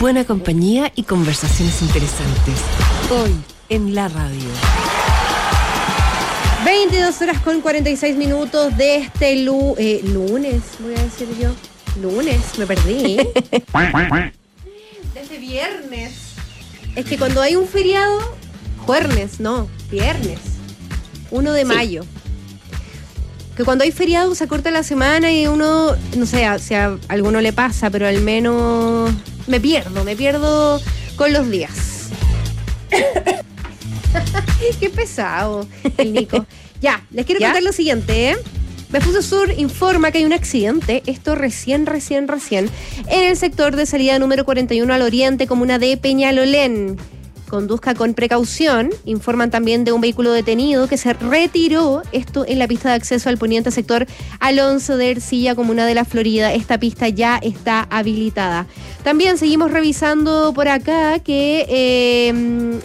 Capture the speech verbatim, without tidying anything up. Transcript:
buena compañía y conversaciones interesantes. Hoy en la radio. veintidós horas con cuarenta y seis minutos de este lu- eh, lunes, voy a decir yo. Lunes, me perdí. De este viernes. Es que cuando hay un feriado, jueves, no, viernes. uno de mayo. Que cuando hay feriado se corta la semana y uno, no sé, si a alguno le pasa, pero al menos me pierdo, me pierdo con los días. Qué pesado el Nico. Ya, les quiero ¿Ya? contar lo siguiente, ¿eh? Befuso Sur informa que hay un accidente, esto recién, recién, recién, en el sector de salida número cuarenta y uno al oriente, comuna de Peñalolén. Conduzca con precaución. Informan también de un vehículo detenido que se retiró, esto en la pista de acceso al poniente sector Alonso de Ercilla, comuna de La Florida. Esta pista ya está habilitada. También seguimos revisando por acá que... Eh,